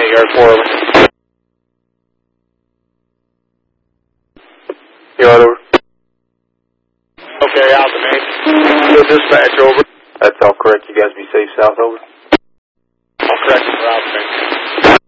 yard 4 over. Yard over. Okay, out the main. Good dispatch over. That's all correct. You guys be safe south over. All correct, we're out the main.